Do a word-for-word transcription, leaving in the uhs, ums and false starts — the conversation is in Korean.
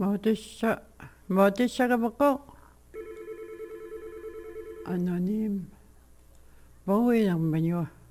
Modécha, Modécha Boko, anonyme. Bon, oui, non, mais